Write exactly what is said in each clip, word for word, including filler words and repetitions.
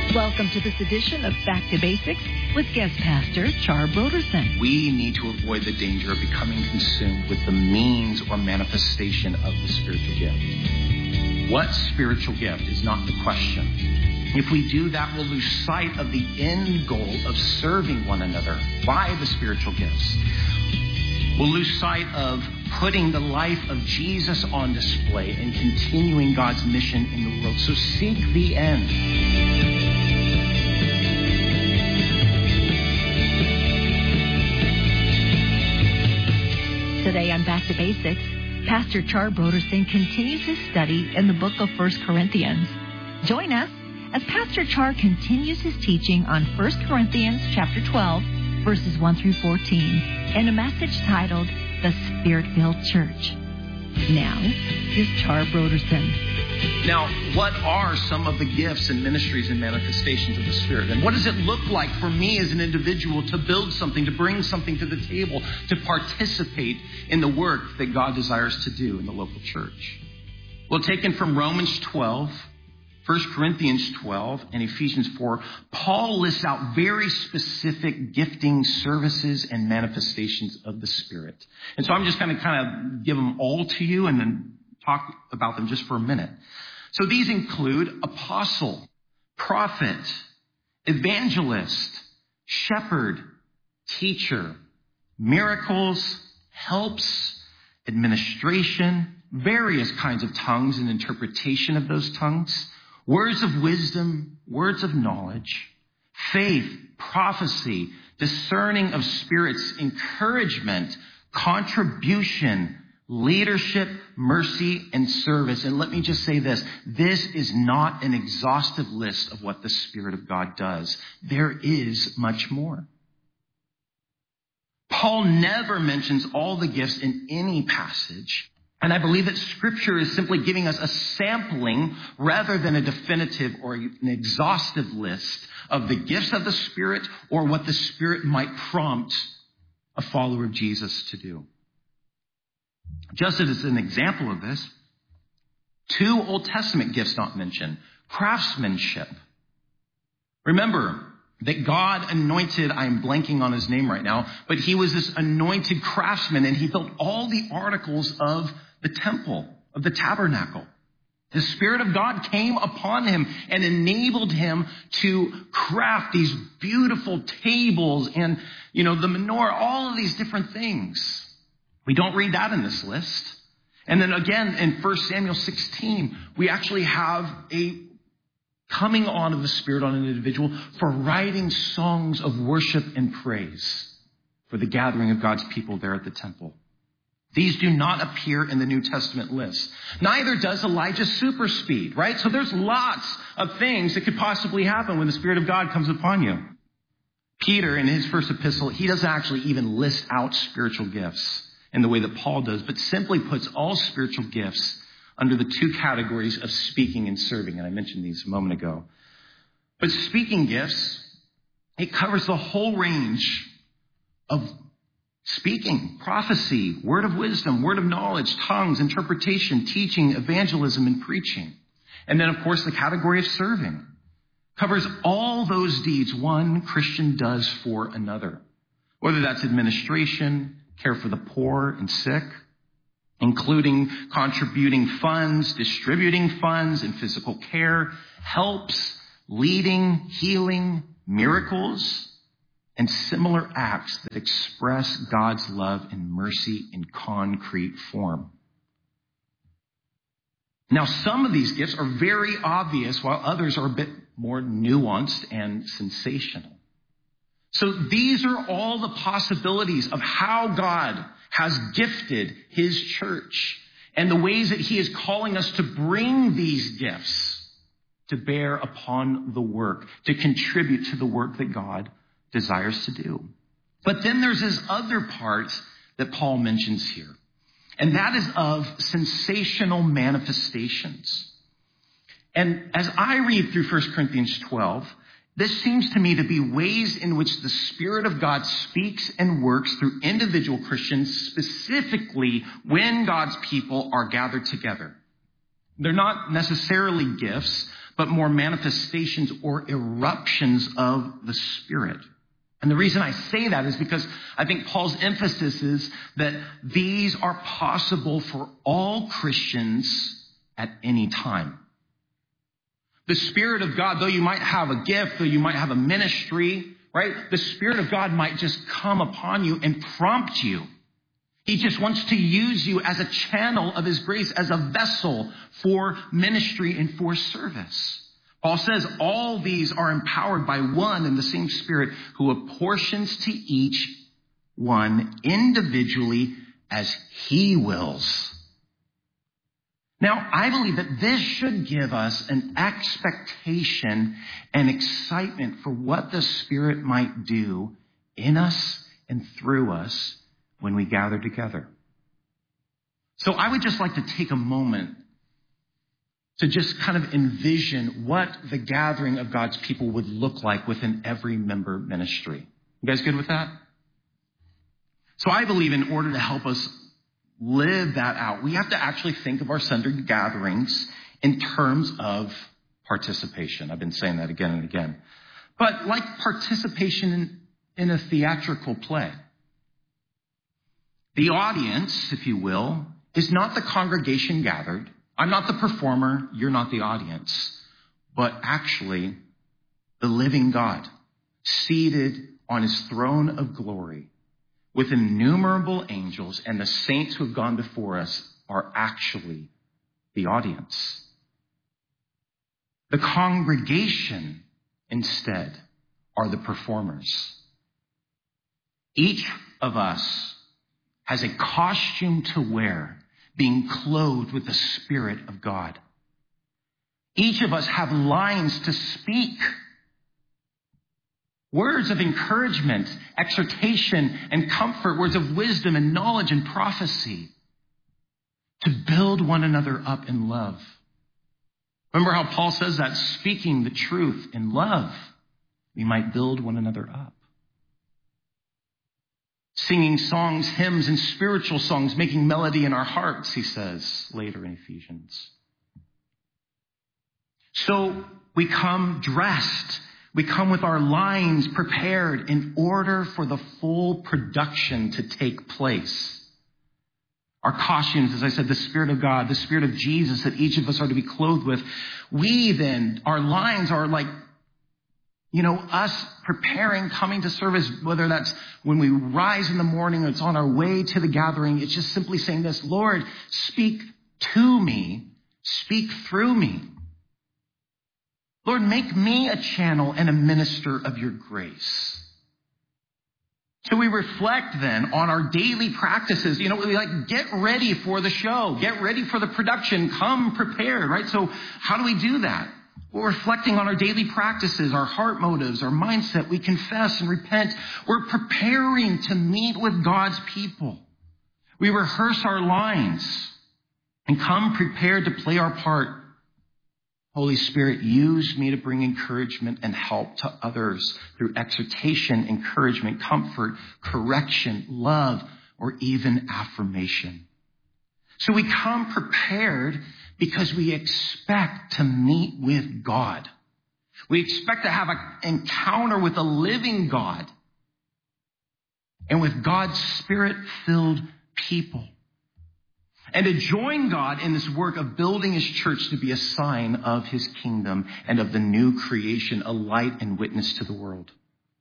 Welcome to this edition of Back to Basics with guest pastor Char Broderson. We need to avoid the danger of becoming consumed with the means or manifestation of the spiritual gift. What spiritual gift is not the question. If we do that, we'll lose sight of the end goal of serving one another by the spiritual gifts. We'll lose sight of putting the life of Jesus on display and continuing God's mission in the world. So seek the end. Today on Back to Basics, Pastor Char Broderson continues his study in the book of First Corinthians. Join us as Pastor Char continues his teaching on First Corinthians chapter twelve, verses one through fourteen, in a message titled, The Spirit-Filled Church. Now, here's Char Broderson. Now, what are some of the gifts and ministries and manifestations of the Spirit? And what does it look like for me as an individual to build something, to bring something to the table, to participate in the work that God desires to do in the local church? Well, taken from Romans twelve, First Corinthians twelve, and Ephesians four, Paul lists out very specific gifting, services, and manifestations of the Spirit. And so I'm just going to kind of give them all to you and then talk about them just for a minute. So these include apostle, prophet, evangelist, shepherd, teacher, miracles, helps, administration, various kinds of tongues and interpretation of those tongues, words of wisdom, words of knowledge, faith, prophecy, discerning of spirits, encouragement, contribution, leadership, mercy, and service. And let me just say this. This is not an exhaustive list of what the Spirit of God does. There is much more. Paul never mentions all the gifts in any passage. And I believe that Scripture is simply giving us a sampling rather than a definitive or an exhaustive list of the gifts of the Spirit or what the Spirit might prompt a follower of Jesus to do. Just as an example of this, two Old Testament gifts not mentioned. Craftsmanship. Remember that God anointed, I'm blanking on his name right now, but he was this anointed craftsman and he built all the articles of the temple, of the tabernacle. The Spirit of God came upon him and enabled him to craft these beautiful tables and, you know, the menorah, all of these different things. We don't read that in this list. And then again, in First Samuel sixteen, we actually have a coming on of the Spirit on an individual for writing songs of worship and praise for the gathering of God's people there at the temple. These do not appear in the New Testament list. Neither does Elijah's super speed, right? So there's lots of things that could possibly happen when the Spirit of God comes upon you. Peter, in his first epistle, he doesn't actually even list out spiritual gifts in the way that Paul does, but simply puts all spiritual gifts under the two categories of speaking and serving. And I mentioned these a moment ago. But speaking gifts, it covers the whole range of speaking, prophecy, word of wisdom, word of knowledge, tongues, interpretation, teaching, evangelism, and preaching. And then, of course, the category of serving covers all those deeds one Christian does for another, whether that's administration, care for the poor and sick, including contributing funds, distributing funds and physical care, helps, leading, healing, miracles, and similar acts that express God's love and mercy in concrete form. Now, some of these gifts are very obvious, while others are a bit more nuanced and sensational. So these are all the possibilities of how God has gifted his church and the ways that he is calling us to bring these gifts to bear upon the work, to contribute to the work that God desires to do. But then there's this other part that Paul mentions here, and that is of sensational manifestations. And as I read through First Corinthians twelve, this seems to me to be ways in which the Spirit of God speaks and works through individual Christians, specifically when God's people are gathered together. They're not necessarily gifts, but more manifestations or eruptions of the Spirit. And the reason I say that is because I think Paul's emphasis is that these are possible for all Christians at any time. The Spirit of God, though you might have a gift, though you might have a ministry, right? The Spirit of God might just come upon you and prompt you. He just wants to use you as a channel of his grace, as a vessel for ministry and for service. Paul says all these are empowered by one and the same Spirit who apportions to each one individually as he wills. Now, I believe that this should give us an expectation and excitement for what the Spirit might do in us and through us when we gather together. So I would just like to take a moment to just kind of envision what the gathering of God's people would look like within every member ministry. You guys good with that? So I believe in order to help us live that out, we have to actually think of our Sunday gatherings in terms of participation. I've been saying that again and again. But like participation in, in a theatrical play. The audience, if you will, is not the congregation gathered. I'm not the performer, you're not the audience, but actually the living God, seated on his throne of glory with innumerable angels, and the saints who have gone before us are actually the audience. The congregation, instead, are the performers. Each of us has a costume to wear, being clothed with the Spirit of God. Each of us have lines to speak. Words of encouragement, exhortation, and comfort. Words of wisdom and knowledge and prophecy. To build one another up in love. Remember how Paul says that? Speaking the truth in love, we might build one another up. Singing songs, hymns, and spiritual songs, making melody in our hearts, he says later in Ephesians. So we come dressed. We come with our lines prepared in order for the full production to take place. Our costumes, as I said, the Spirit of God, the Spirit of Jesus that each of us are to be clothed with. We then, our lines are like, you know, us preparing, coming to service, whether that's when we rise in the morning or it's on our way to the gathering. It's just simply saying this: Lord, speak to me, speak through me. Lord, make me a channel and a minister of your grace. So we reflect then on our daily practices. You know, we like get ready for the show, get ready for the production, come prepared, right? So how do we do that? We're reflecting on our daily practices, our heart motives, our mindset. We confess and repent. We're preparing to meet with God's people. We rehearse our lines and come prepared to play our part. Holy Spirit, use me to bring encouragement and help to others through exhortation, encouragement, comfort, correction, love, or even affirmation. So we come prepared because we expect to meet with God. We expect to have an encounter with a living God and with God's Spirit-filled people. And to join God in this work of building his church to be a sign of his kingdom and of the new creation, a light and witness to the world.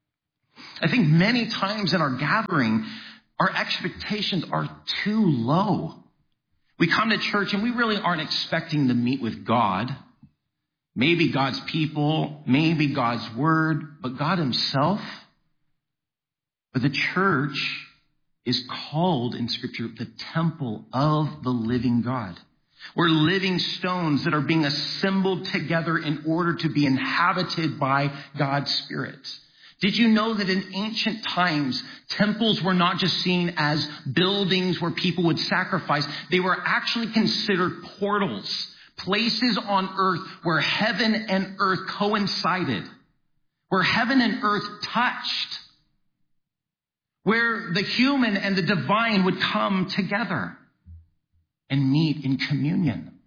I think many times in our gathering, our expectations are too low. We come to church and we really aren't expecting to meet with God. Maybe God's people, maybe God's word, but God himself. But the church is called in Scripture the temple of the living God. We're living stones that are being assembled together in order to be inhabited by God's Spirit. Did you know that in ancient times, temples were not just seen as buildings where people would sacrifice. They were actually considered portals, places on earth where heaven and earth coincided, where heaven and earth touched, where the human and the divine would come together and meet in communion.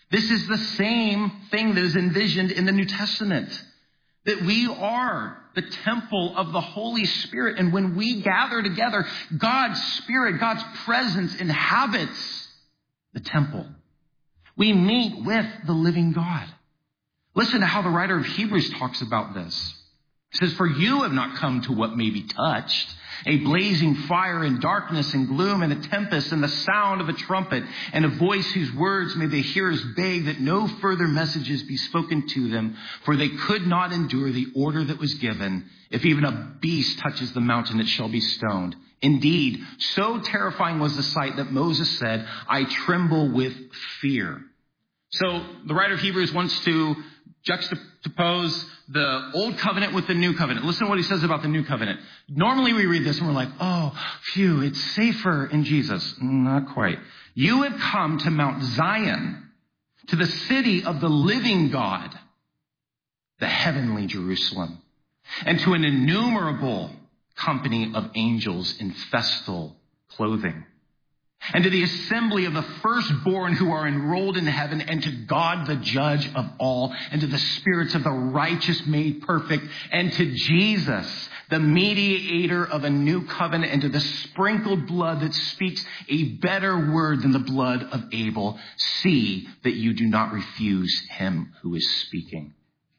This is the same thing that is envisioned in the New Testament, that we are the temple of the Holy Spirit. And when we gather together, God's Spirit, God's presence inhabits the temple. We meet with the living God. Listen to how the writer of Hebrews talks about this. He says, for you have not come to what may be touched, a blazing fire and darkness and gloom and a tempest and the sound of a trumpet and a voice whose words may the hearers beg that no further messages be spoken to them, for they could not endure the order that was given. If even a beast touches the mountain, it shall be stoned. Indeed, so terrifying was the sight that Moses said, I tremble with fear. So the writer of Hebrews wants to juxtapose the old covenant with the new covenant. Listen to what he says about the new covenant. Normally we read this and we're like, oh, phew, it's safer in Jesus. Not quite. You have come to Mount Zion, to the city of the living God, the heavenly Jerusalem, and to an innumerable company of angels in festal clothing, and to the assembly of the firstborn who are enrolled in heaven, and to God, the judge of all, and to the spirits of the righteous made perfect, and to Jesus, the mediator of a new covenant, and to the sprinkled blood that speaks a better word than the blood of Abel. See that you do not refuse him who is speaking.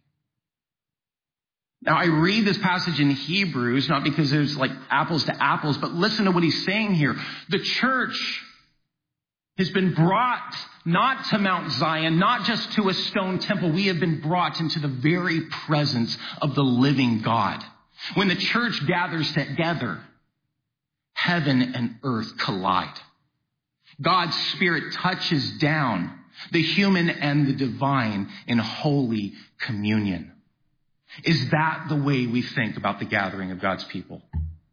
Now, I read this passage in Hebrews, not because there's like apples to apples, but listen to what he's saying here. The church has been brought not to Mount Zion, not just to a stone temple. We have been brought into the very presence of the living God. When the church gathers together, heaven and earth collide. God's Spirit touches down the human and the divine in holy communion. Is that the way we think about the gathering of God's people?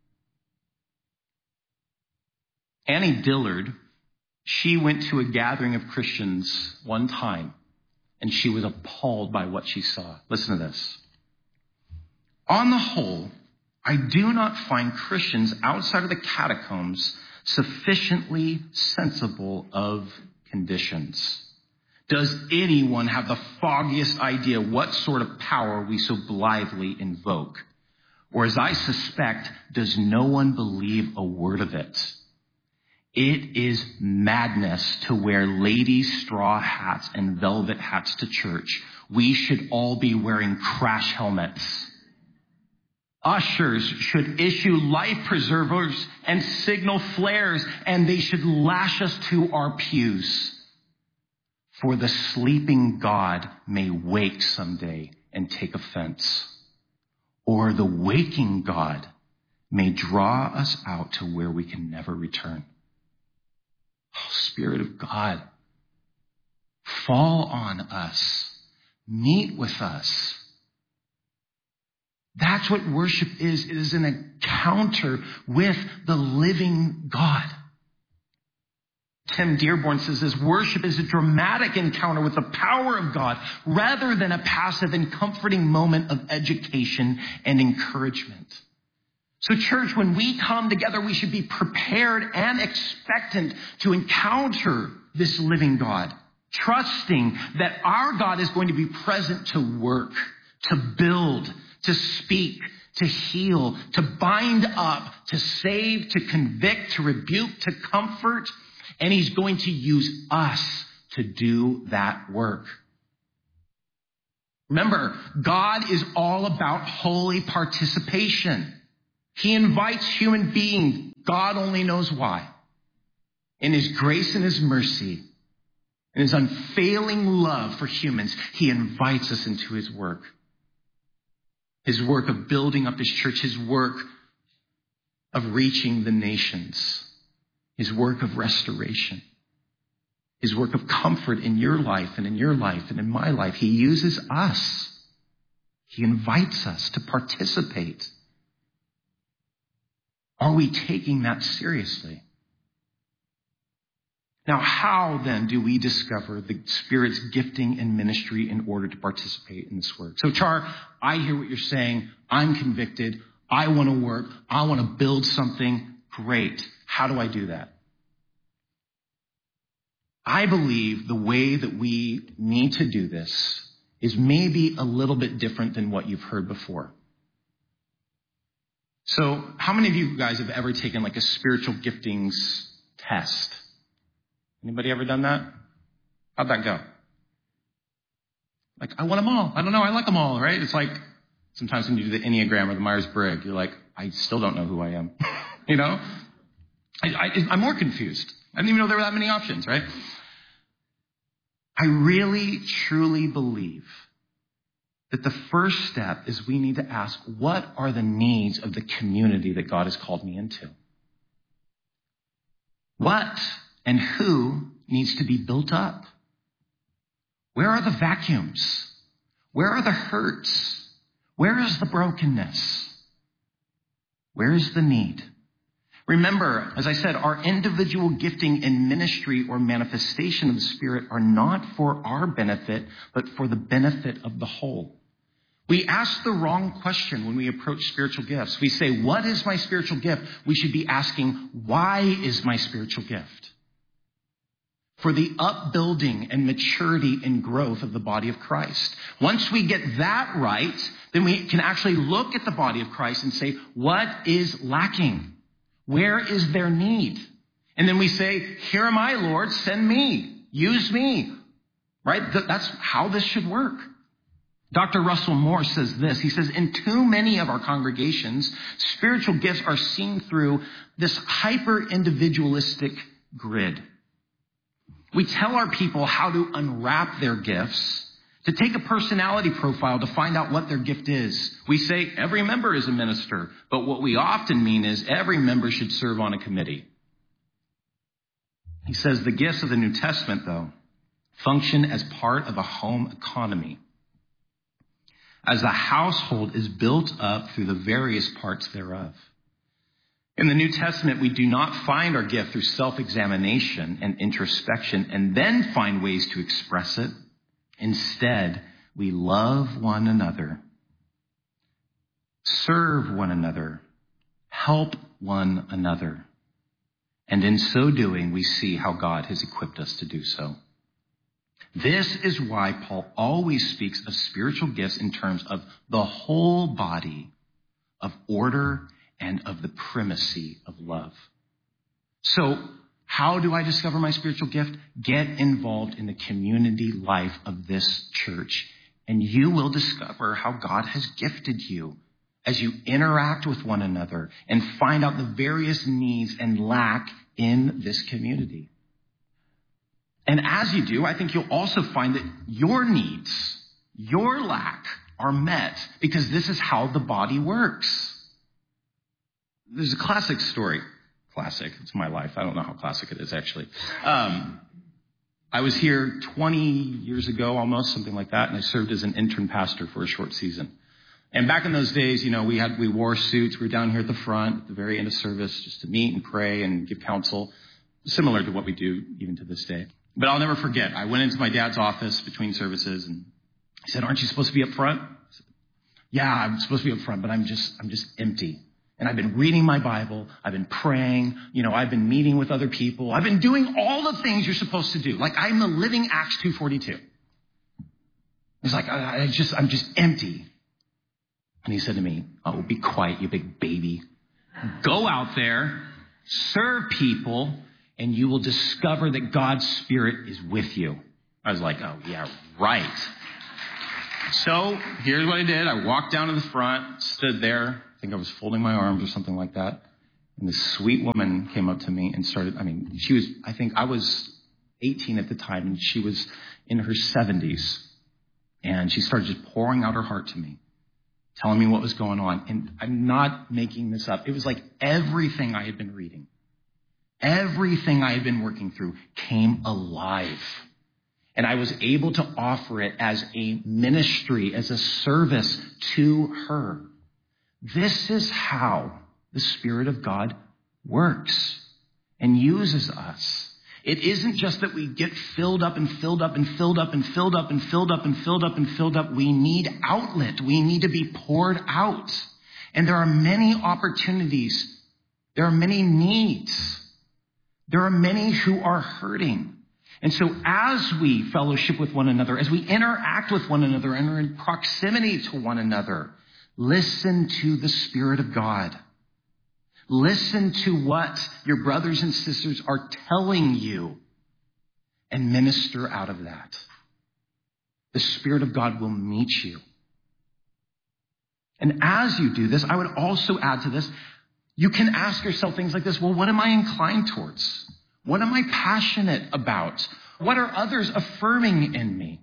Annie Dillard, she went to a gathering of Christians one time, and she was appalled by what she saw. Listen to this. On the whole, I do not find Christians outside of the catacombs sufficiently sensible of conditions. Does anyone have the foggiest idea what sort of power we so blithely invoke? Or as I suspect, does no one believe a word of it? It is madness to wear ladies' straw hats and velvet hats to church. We should all be wearing crash helmets. Ushers should issue life preservers and signal flares, and they should lash us to our pews. For the sleeping God may wake someday and take offense. Or the waking God may draw us out to where we can never return. Oh, Spirit of God, fall on us. Meet with us. That's what worship is. It is an encounter with the living God. Tim Dearborn says this, worship is a dramatic encounter with the power of God rather than a passive and comforting moment of education and encouragement. So church, when we come together, we should be prepared and expectant to encounter this living God, trusting that our God is going to be present to work, to build, to speak, to heal, to bind up, to save, to convict, to rebuke, to comfort. And he's going to use us to do that work. Remember, God is all about holy participation. He invites human beings, God only knows why, in his grace and his mercy, and his unfailing love for humans, he invites us into his work. His work of building up his church, his work of reaching the nations. His work of restoration, his work of comfort in your life and in your life and in my life. He uses us. He invites us to participate. Are we taking that seriously? Now, how then do we discover the Spirit's gifting and ministry in order to participate in this work? So, Char, I hear what you're saying. I'm convicted. I want to work. I want to build something. Great. How do I do that? I believe the way that we need to do this is maybe a little bit different than what you've heard before. So how many of you guys have ever taken like a spiritual giftings test? Anybody ever done that? How'd that go? Like, I want them all. I don't know. I like them all, right? It's like sometimes when you do the Enneagram or the Myers-Briggs, you're like, I still don't know who I am. You know? I, I, I'm more confused. I didn't even know there were that many options, right? I really, truly believe that the first step is we need to ask, what are the needs of the community that God has called me into? What and who needs to be built up? Where are the vacuums? Where are the hurts? Where is the brokenness? Where is the need? Remember, as I said, our individual gifting and ministry or manifestation of the Spirit are not for our benefit, but for the benefit of the whole. We ask the wrong question when we approach spiritual gifts. We say, what is my spiritual gift? We should be asking, why is my spiritual gift? For the upbuilding and maturity and growth of the body of Christ. Once we get that right, then we can actually look at the body of Christ and say, what is lacking? Where is their need? And then we say, here am I, Lord, send me, use me, right? That's how this should work. Doctor Russell Moore says this. He says, in too many of our congregations, spiritual gifts are seen through this hyper-individualistic grid. We tell our people how to unwrap their gifts, to take a personality profile to find out what their gift is. We say every member is a minister, but what we often mean is every member should serve on a committee. He says the gifts of the New Testament, though, function as part of a home economy, as the household is built up through the various parts thereof. In the New Testament, we do not find our gift through self-examination and introspection and then find ways to express it. Instead, we love one another, serve one another, help one another. And in so doing, we see how God has equipped us to do so. This is why Paul always speaks of spiritual gifts in terms of the whole body, of order, and of the primacy of love. So, how do I discover my spiritual gift? Get involved in the community life of this church, and you will discover how God has gifted you as you interact with one another and find out the various needs and lack in this community. And as you do, I think you'll also find that your needs, your lack are met because this is how the body works. There's a classic story. Classic. It's my life. I don't know how classic it is, actually. Um, I was here twenty years ago, almost, something like that, and I served as an intern pastor for a short season. And back in those days, you know, we had we wore suits. We were down here at the front at the very end of service just to meet and pray and give counsel, similar to what we do even to this day. But I'll never forget. I went into my dad's office between services, and he said, "Aren't you supposed to be up front?" I said, "Yeah, I'm supposed to be up front, but I'm just I'm just empty. And I've been reading my Bible. I've been praying. You know, I've been meeting with other people. I've been doing all the things you're supposed to do. Like I'm the living Acts two forty-two. He's like, I, I just, I'm just empty. And he said to me, "Oh, be quiet, you big baby. Go out there, serve people, and you will discover that God's Spirit is with you." I was like, oh, yeah, right. So here's what I did. I walked down to the front, stood there. I think I was folding my arms or something like that. And this sweet woman came up to me and started, I mean, she was, I think I was eighteen at the time, and she was in her seventies. And she started just pouring out her heart to me, telling me what was going on. And I'm not making this up. It was like everything I had been reading, everything I had been working through came alive. And I was able to offer it as a ministry, as a service to her. This is how the Spirit of God works and uses us. It isn't just that we get filled up and filled up and filled up and filled up and filled up and filled up and filled up. We need outlet. We need to be poured out. And there are many opportunities. There are many needs. There are many who are hurting. And so as we fellowship with one another, as we interact with one another and are in proximity to one another, listen to the Spirit of God. Listen to what your brothers and sisters are telling you and minister out of that. The Spirit of God will meet you. And as you do this, I would also add to this, you can ask yourself things like this. Well, what am I inclined towards? What am I passionate about? What are others affirming in me?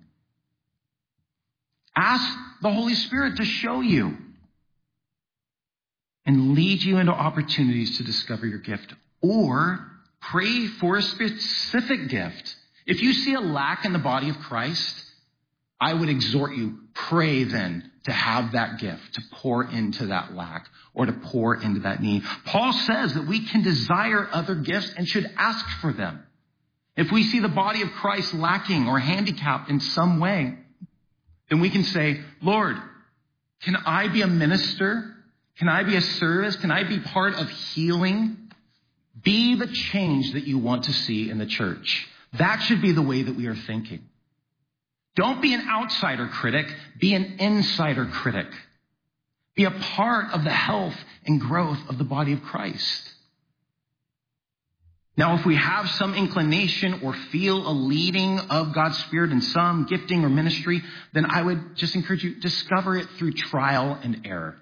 Ask the Holy Spirit to show you and lead you into opportunities to discover your gift. Or pray for a specific gift. If you see a lack in the body of Christ, I would exhort you, pray then to have that gift, to pour into that lack or to pour into that need. Paul says that we can desire other gifts and should ask for them. If we see the body of Christ lacking or handicapped in some way, then we can say, Lord, can I be a minister? Can I be a service? Can I be part of healing? Be the change that you want to see in the church. That should be the way that we are thinking. Don't be an outsider critic. Be an insider critic. Be a part of the health and growth of the body of Christ. Now, if we have some inclination or feel a leading of God's Spirit in some gifting or ministry, then I would just encourage you, discover it through trial and error.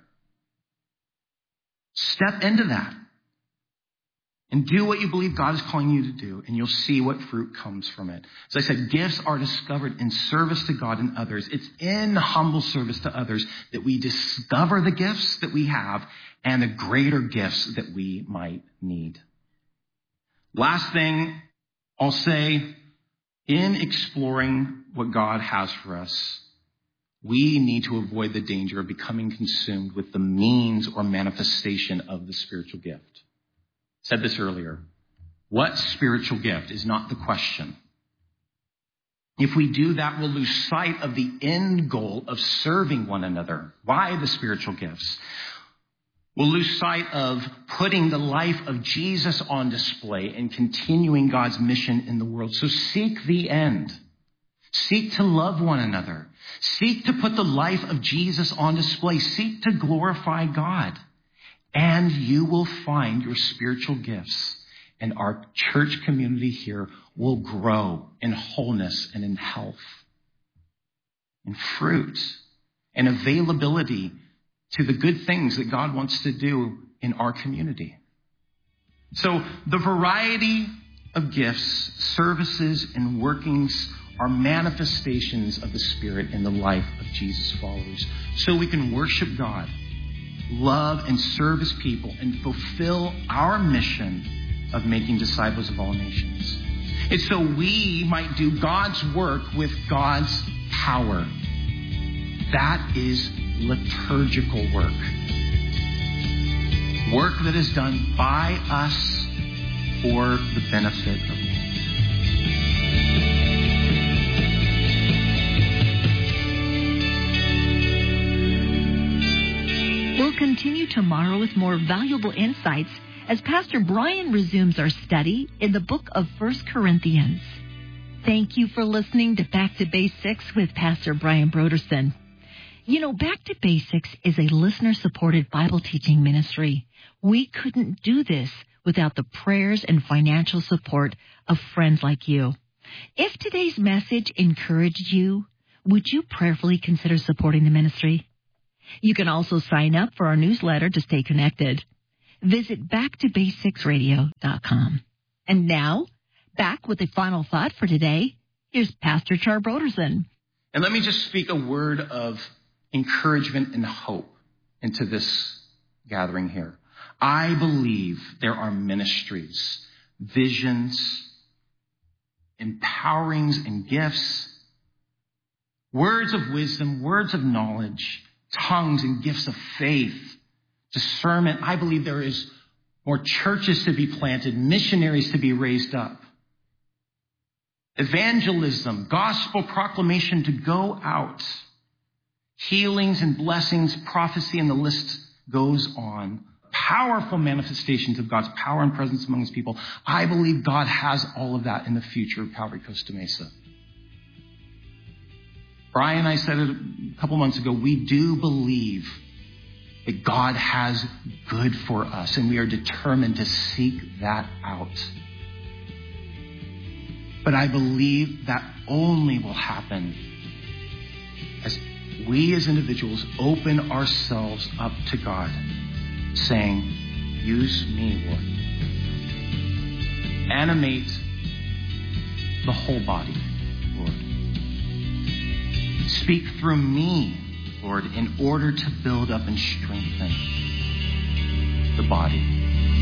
Step into that and do what you believe God is calling you to do, and you'll see what fruit comes from it. As I said, gifts are discovered in service to God and others. It's in humble service to others that we discover the gifts that we have and the greater gifts that we might need. Last thing I'll say, in exploring what God has for us, we need to avoid the danger of becoming consumed with the means or manifestation of the spiritual gift. I said this earlier. What spiritual gift is not the question. If we do that, we'll lose sight of the end goal of serving one another by the spiritual gifts. We'll lose sight of putting the life of Jesus on display and continuing God's mission in the world. So seek the end. Seek to love one another. Seek to put the life of Jesus on display. Seek to glorify God. And you will find your spiritual gifts. And our church community here will grow in wholeness and in health, in fruit, and availability to the good things that God wants to do in our community. So the variety of gifts, services, and workings are manifestations of the Spirit in the life of Jesus' followers. So we can worship God, love and serve His people, and fulfill our mission of making disciples of all nations. It's so we might do God's work with God's power. That is liturgical work. Work that is done by us for the benefit of man. We'll continue tomorrow with more valuable insights as Pastor Brian resumes our study in the book of First Corinthians. Thank you for listening to Back to Basics with Pastor Brian Brodersen. You know, Back to Basics is a listener-supported Bible teaching ministry. We couldn't do this without the prayers and financial support of friends like you. If today's message encouraged you, would you prayerfully consider supporting the ministry? You can also sign up for our newsletter to stay connected. Visit back to basics radio dot com. And now, back with a final thought for today, here's Pastor Char Brodersen. And let me just speak a word of encouragement and hope into this gathering here. I believe there are ministries, visions, empowerings and gifts, words of wisdom, words of knowledge, tongues and gifts of faith, discernment. I believe there is more churches to be planted, missionaries to be raised up, evangelism, gospel proclamation to go out, healings and blessings, prophecy, and the list goes on. powerful manifestations of God's power and presence among his people. I believe God has all of that in the future of Calvary Costa Mesa. Brian, I said it a couple months ago, we do believe that God has good for us, and we are determined to seek that out. But I believe that only will happen as we as individuals open ourselves up to God, saying, use me, Lord. Animate the whole body, Lord. Speak through me, Lord, in order to build up and strengthen the body.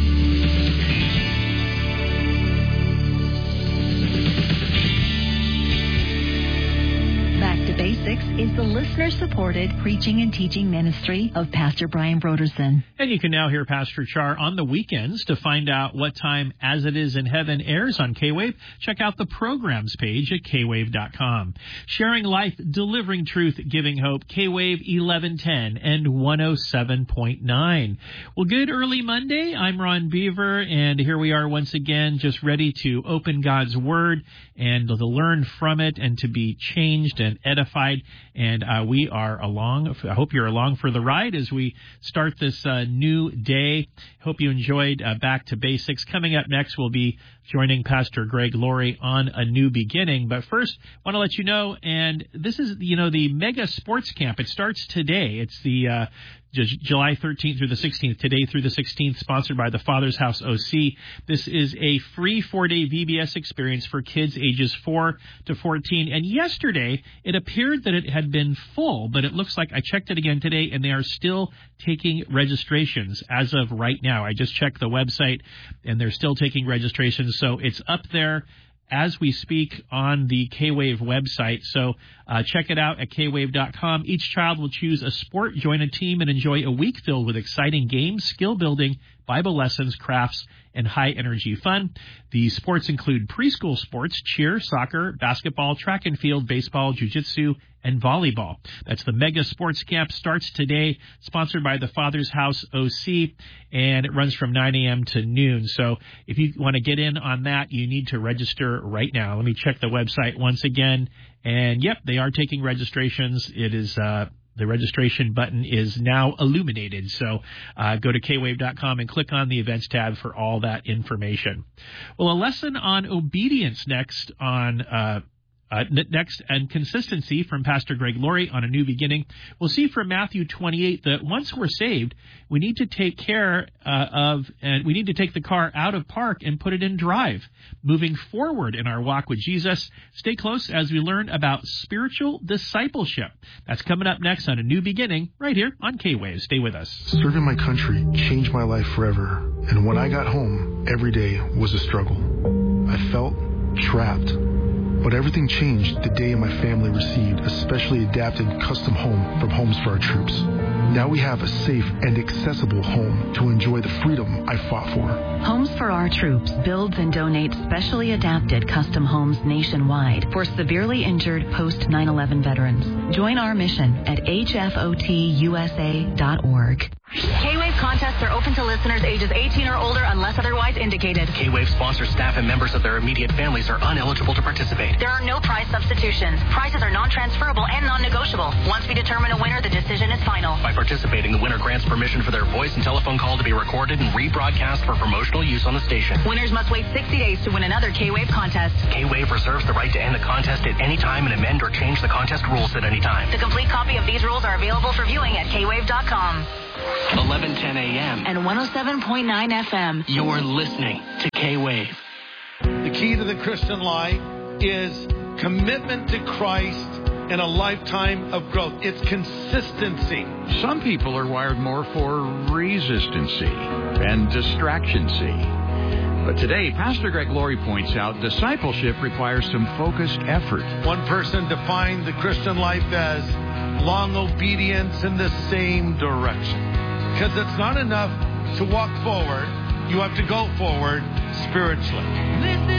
Back to Basics is the listener-supported preaching and teaching ministry of Pastor Brian Brodersen. And you can now hear Pastor Char on the weekends. To find out what time As It Is in Heaven airs on K-Wave, check out the programs page at K wave dot com. Sharing life, delivering truth, giving hope, K-Wave eleven ten and one oh seven point nine. Well, good early Monday. I'm Ron Beaver, and here we are once again, just ready to open God's Word and to learn from it and to be changed and edified. And uh, we are along. I hope you're along for the ride as we start this uh, new day. Hope you enjoyed uh, Back to Basics. Coming up next, we'll be joining Pastor Greg Laurie on A New Beginning. But first, I want to let you know, and this is, you know, the Mega Sports Camp. It starts today. It's the uh, July thirteenth through the sixteenth, today through the sixteenth, sponsored by the Father's House O C. This is a free four-day V B S experience for kids ages four to fourteen. And yesterday, it appeared that it had been full, but it looks like I checked it again today, and they are still taking registrations as of right now. I just checked the website, and they're still taking registrations, so it's up there as we speak on the K-Wave website. So uh, check it out at K wave dot com. Each child will choose a sport, join a team, and enjoy a week filled with exciting games, skill building, Bible lessons, crafts, and high-energy fun. The sports include preschool sports, cheer, soccer, basketball, track and field, baseball, jiu-jitsu, and volleyball. That's the Mega Sports Camp. Starts today, sponsored by the Father's House O C, and it runs from nine a.m. to noon. So if you want to get in on that, you need to register right now. Let me check the website once again. And, yep, they are taking registrations. It is uh, the registration button is now illuminated. So uh, go to K wave dot com and click on the events tab for all that information. Well, a lesson on obedience next on uh Uh, next, and consistency from Pastor Greg Laurie on A New Beginning. We'll see from Matthew twenty-eight that once we're saved, we need to take care uh, of, and we need to take the car out of park and put it in drive. Moving forward in our walk with Jesus, stay close as we learn about spiritual discipleship. That's coming up next on A New Beginning, right here on K-Wave. Stay with us. Serving my country changed my life forever, and when I got home, every day was a struggle. I felt trapped. But everything changed the day my family received a specially adapted custom home from Homes for Our Troops. Now we have a safe and accessible home to enjoy the freedom I fought for. Homes for Our Troops builds and donates specially adapted custom homes nationwide for severely injured post nine eleven veterans. Join our mission at H F O T U S A dot org. K-Wave contests are open to listeners ages eighteen or older unless otherwise indicated. K-Wave sponsor staff and members of their immediate families are uneligible to participate. There are no prize substitutions. Prizes are non-transferable and non-negotiable. Once we determine a winner, the decision is final. By participating, the winner grants permission for their voice and telephone call to be recorded and rebroadcast for promotional use on the station. Winners must wait sixty days to win another K-Wave contest. K-Wave reserves the right to end the contest at any time and amend or change the contest rules at any time. The complete copy of these rules are available for viewing at K wave dot com. eleven ten a.m. and one oh seven point nine F M. You're listening to K-Wave. The key to the Christian life is commitment to Christ and a lifetime of growth. It's consistency. Some people are wired more for resistancy and distractioncy. But today, Pastor Greg Laurie points out discipleship requires some focused effort. One person defined the Christian life as long obedience in the same direction. Because it's not enough to walk forward. You have to go forward spiritually.